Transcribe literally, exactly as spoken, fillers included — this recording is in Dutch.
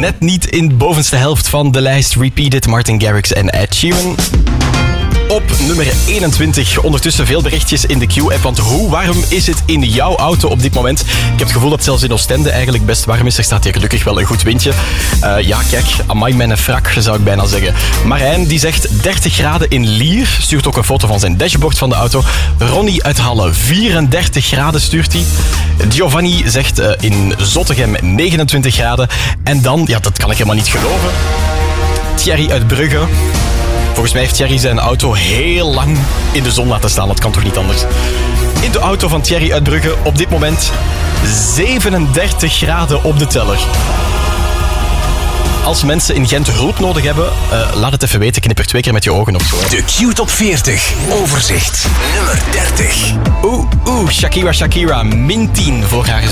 net niet in de bovenste helft van de lijst. Repeated, Martin Garrix en Ed Sheeran. Op nummer eenentwintig. Ondertussen veel berichtjes in de Q-app. Want hoe warm is het in jouw auto op dit moment? Ik heb het gevoel dat het zelfs in Oostende eigenlijk best warm is. Er staat hier gelukkig wel een goed windje. Uh, ja, kijk, amai mijn frak, zou ik bijna zeggen. Marijn die zegt dertig graden in Lier. Stuurt ook een foto van zijn dashboard van de auto. Ronnie uit Halle, vierendertig graden stuurt hij. Giovanni zegt uh, in Zottegem negenentwintig graden. En dan, ja, dat kan ik helemaal niet geloven. Thierry uit Brugge. Volgens mij heeft Thierry zijn auto heel lang in de zon laten staan. Dat kan toch niet anders? In de auto van Thierry uit Brugge op dit moment zevenendertig graden op de teller. Als mensen in Gent hulp nodig hebben, uh, laat het even weten. Knip er twee keer met je ogen op. Zo. De Q-top veertig. Overzicht. Nummer dertig. Oeh, oeh, Shakira Shakira. Min tien voor haar